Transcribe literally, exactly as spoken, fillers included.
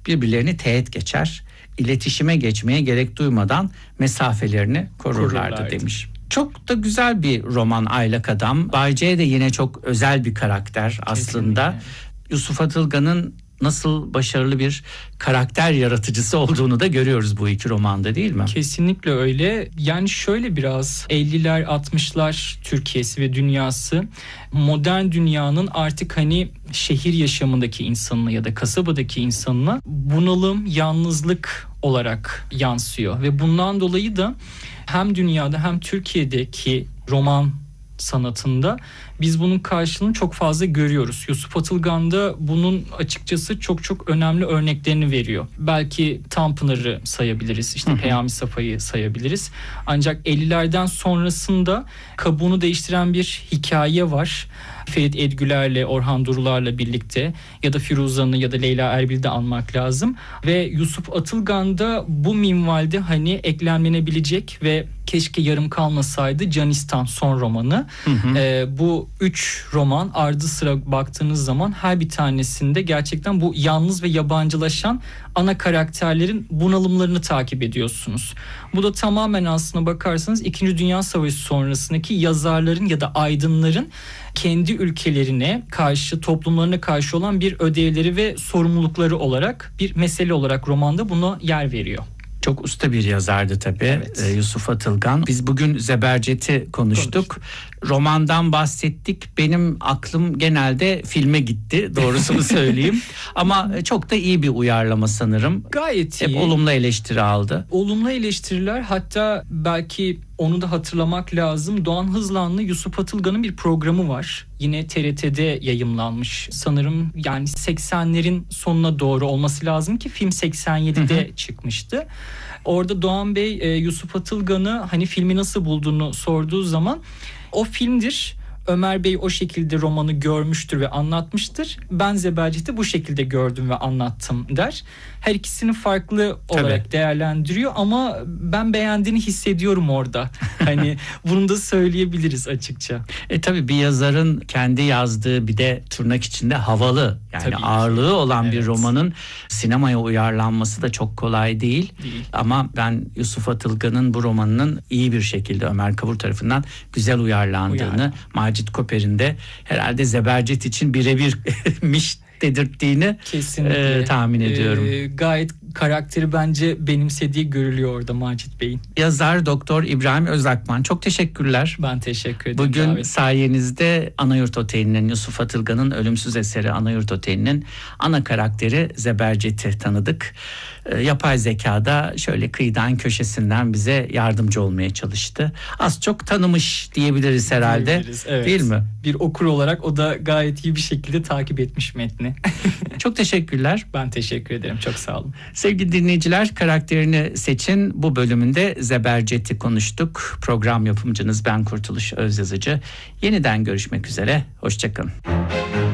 birbirlerini teğet geçer, iletişime geçmeye gerek duymadan mesafelerini korurlardı, Korurlardı. demiş. Çok da güzel bir roman Aylak Adam. Bay C de yine çok özel bir karakter aslında. Kesinlikle. Yusuf Atılgan'ın nasıl başarılı bir karakter yaratıcısı olduğunu da görüyoruz bu iki romanda, değil mi? Kesinlikle öyle. Yani şöyle biraz elliler altmışlar Türkiye'si ve dünyası modern dünyanın artık hani şehir yaşamındaki insanına ya da kasabadaki insanına bunalım, yalnızlık olarak yansıyor ve bundan dolayı da hem dünyada hem Türkiye'deki roman sanatında biz bunun karşılığını çok fazla görüyoruz. Yusuf Atılgan da bunun açıkçası çok çok önemli örneklerini veriyor. Belki Tanpınar'ı sayabiliriz, işte Peyami Safa'yı sayabiliriz. Ancak ellilerden sonrasında kabuğunu değiştiren bir hikaye var. Ferit Edgüler'le, Orhan Durular'la birlikte ya da Firuzan'ı ya da Leyla Erbil'i de anmak lazım. Ve Yusuf Atılgan da bu minvalde hani eklemlenebilecek ve keşke yarım kalmasaydı Canistan son romanı. Hı hı. Ee, bu üç roman ardı sıra baktığınız zaman her bir tanesinde gerçekten bu yalnız ve yabancılaşan ana karakterlerin bunalımlarını takip ediyorsunuz. Bu da tamamen aslına bakarsanız İkinci Dünya Savaşı sonrasındaki yazarların ya da aydınların kendi ülkelerine karşı, toplumlarına karşı olan bir ödevleri ve sorumlulukları olarak, bir mesele olarak romanda buna yer veriyor. Çok usta bir yazardı tabii, evet. ee, Yusuf Atılgan. Biz bugün Zebercet'i konuştuk. Konuştuk. Romandan bahsettik. Benim aklım genelde filme gitti, doğrusunu söyleyeyim. Ama çok da iyi bir uyarlama sanırım. Gayet iyi. Hep olumlu eleştiri aldı. Olumlu eleştiriler, hatta belki onu da hatırlamak lazım. Doğan Hızlanlı, Yusuf Atılgan'ın bir programı var. Yine T R T'de yayımlanmış. Sanırım yani seksenlerin sonuna doğru olması lazım ki film seksen yedide hı hı. çıkmıştı. Orada Doğan Bey Yusuf Atılgan'ı hani filmi nasıl bulduğunu sorduğu zaman o filmdir. Ömer Bey o şekilde romanı görmüştür ve anlatmıştır. Ben Zebercet'i bu şekilde gördüm ve anlattım der. Her ikisini farklı olarak Tabii. değerlendiriyor ama ben beğendiğini hissediyorum orada. Hani bunu da söyleyebiliriz açıkça. E tabii bir yazarın kendi yazdığı bir de tırnak içinde havalı yani tabii ağırlığı ki. olan evet. bir romanın sinemaya uyarlanması da çok kolay değil. değil. Ama ben Yusuf Atılgan'ın bu romanının iyi bir şekilde Ömer Kavur tarafından güzel uyarlandığını, Uyarlı. Macit Koper'in de herhalde Zebercet için birebirmiş dedirttiğini e, tahmin ediyorum. Ee, gayet karakteri bence benimsediği görülüyor orada Macit Bey'in. Yazar Doktor İbrahim Özakman, çok teşekkürler. Ben teşekkür ederim. Bugün davet. sayenizde Anayurt Oteli'nin, Yusuf Atılgan'ın ölümsüz eseri Anayurt Oteli'nin ana karakteri Zebercet'i tanıdık. E, yapay zekada şöyle kıyıdan köşesinden bize yardımcı olmaya çalıştı. Az çok tanımış diyebiliriz herhalde. Diyebiliriz, evet. Değil mi? Bir okur olarak o da gayet iyi bir şekilde takip etmiş metni. Çok teşekkürler. Ben teşekkür ederim. Çok sağ olun. Sevgili dinleyiciler, Karakterini Seçin bu bölümünde Zebercet'i konuştuk. Program yapımcınız ben Kurtuluş Özyazıcı. Yeniden görüşmek üzere. Hoşça kalın.